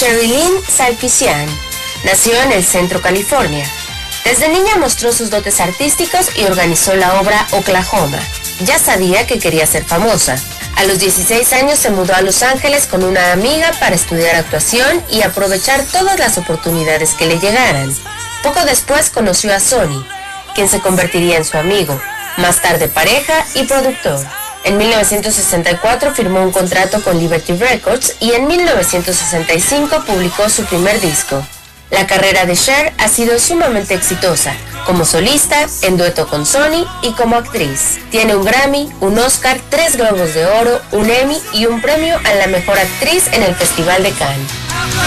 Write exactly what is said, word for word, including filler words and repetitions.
Sherilyn Sarkisian nació en el Centro, California. Desde niña mostró sus dotes artísticos y organizó la obra Oklahoma. Ya sabía que quería ser famosa. A los dieciséis años se mudó a Los Ángeles con una amiga para estudiar actuación y aprovechar todas las oportunidades que le llegaran. Poco después conoció a Sonny, quien se convertiría en su amigo, más tarde pareja y productor. En mil novecientos sesenta y cuatro firmó un contrato con Liberty Records y en mil novecientos sesenta y cinco publicó su primer disco. La carrera de Cher ha sido sumamente exitosa, como solista, en dueto con Sonny y como actriz. Tiene un Grammy, un Oscar, tres Globos de Oro, un Emmy y un premio a la mejor actriz en el Festival de Cannes.